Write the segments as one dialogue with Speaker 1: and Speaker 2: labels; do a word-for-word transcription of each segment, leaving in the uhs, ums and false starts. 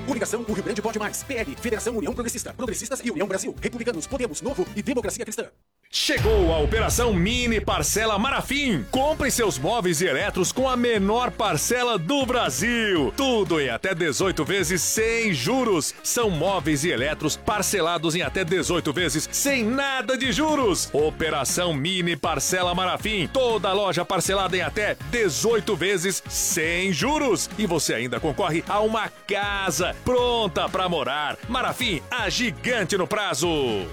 Speaker 1: Coligação O Rio Grande Pode Mais. P L, Federação União Progressista. Progressistas e União Brasil. Republicanos, Podemos, Novo e Democracia Cristã.
Speaker 2: Chegou a Operação Mini Parcela Marafim. Compre seus móveis e eletros com a menor parcela do Brasil. Tudo em até dezoito vezes sem juros. São móveis e eletros parcelados em até dezoito vezes sem nada de juros. Operação Mini Parcela Marafim. Toda loja parcelada em até dezoito vezes sem juros. E você ainda concorre a uma casa pronta para morar. Marafim, a gigante no prazo.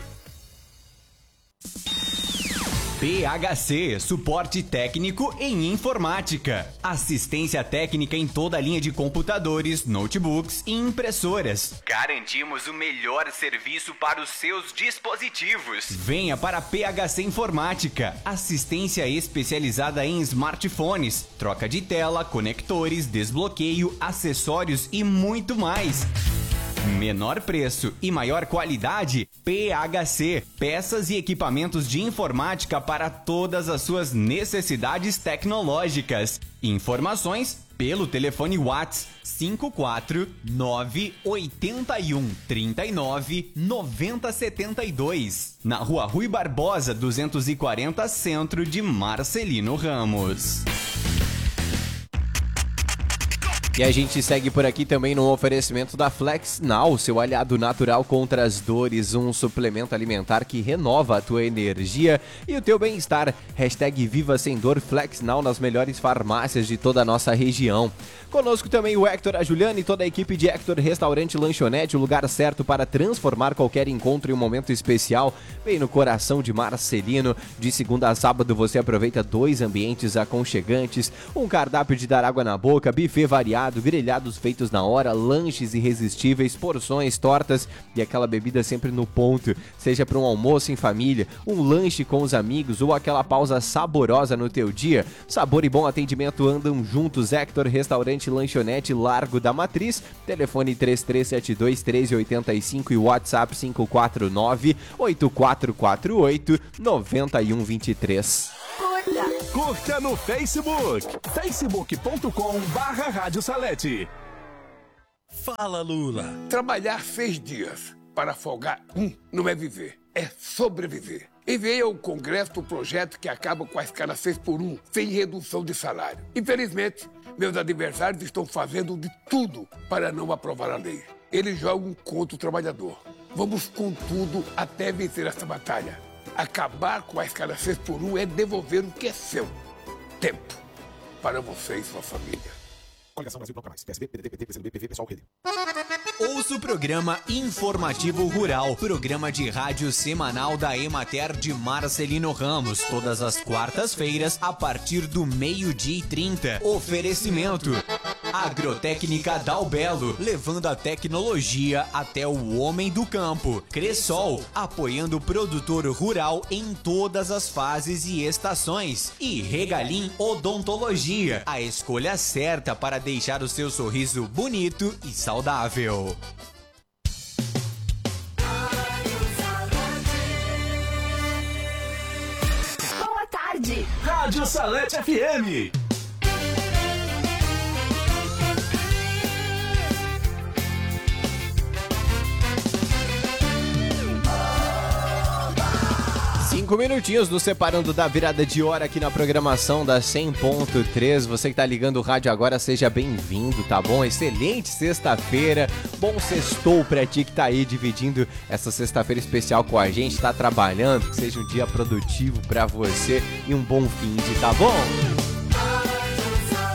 Speaker 3: P H C, suporte técnico em informática. Assistência técnica em toda a linha de computadores, notebooks e impressoras. Garantimos o melhor serviço para os seus dispositivos. Venha para P H C Informática. Assistência especializada em smartphones, troca de tela, conectores, desbloqueio, acessórios e muito mais. Menor preço e maior qualidade, P H C, peças e equipamentos de informática para todas as suas necessidades tecnológicas. Informações pelo telefone WhatsApp cinco quatro nove oito um três nove nove zero sete dois, na Rua Rui Barbosa duzentos e quarenta, centro de Marcelino Ramos.
Speaker 4: E a gente segue por aqui também no oferecimento da Flex Now, seu aliado natural contra as dores, um suplemento alimentar que renova a tua energia e o teu bem-estar. Hashtag Viva Sem Dor Flex Now nas melhores farmácias de toda a nossa região. Conosco também o Hector, a Juliana e toda a equipe de Hector Restaurante Lanchonete, o lugar certo para transformar qualquer encontro em um momento especial, bem no coração de Marcelino. De segunda a sábado você aproveita dois ambientes aconchegantes, um cardápio de dar água na boca, buffet variado, grelhados feitos na hora, lanches irresistíveis, porções, tortas e aquela bebida sempre no ponto, seja para um almoço em família, um lanche com os amigos ou aquela pausa saborosa no teu dia. Sabor e bom atendimento andam juntos. Hector Restaurante Lanchonete, Largo da Matriz, telefone três três sete dois, um três oito cinco e WhatsApp cinco quatro nove, oito quatro quatro oito, nove um dois três.
Speaker 5: Curta. Curta no Facebook, facebook ponto com barra Rádio Salete.
Speaker 6: Fala, Lula.
Speaker 7: Trabalhar seis dias para folgar um não é viver, é sobreviver. Enviei ao Congresso o projeto que acaba com a escala seis por um, sem redução de salário. Infelizmente, meus adversários estão fazendo de tudo para não aprovar a lei. Eles jogam contra o trabalhador. Vamos com tudo até vencer essa batalha. Acabar com a escala seis por um é devolver o que é seu. Tempo. Para você e sua família.
Speaker 1: Coligação Brasil Bloco Mais. P S B, P D T, P T, P C D B, P V, Pessoal, Rede.
Speaker 3: Ouça o programa Informativo Rural, programa de rádio semanal da Emater de Marcelino Ramos, todas as quartas-feiras, a partir do meio-dia e trinta. Oferecimento Agrotécnica Dalbelo, levando a tecnologia até o homem do campo. Cressol, apoiando o produtor rural em todas as fases e estações. E Regalim Odontologia, a escolha certa para deixar o seu sorriso bonito e saudável.
Speaker 5: Boa tarde.
Speaker 6: Rádio Salete F M.
Speaker 4: Cinco minutinhos nos separando da virada de hora aqui na programação da cem ponto três. Você que tá ligando o rádio agora, seja bem-vindo, tá bom? Excelente sexta-feira, bom sextou pra ti que tá aí dividindo essa sexta-feira especial com a gente, tá trabalhando, que seja um dia produtivo pra você e um bom fim de, tá bom?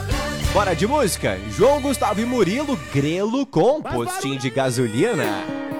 Speaker 4: Bora de música? João Gustavo e Murilo, Grelo com postinho de gasolina.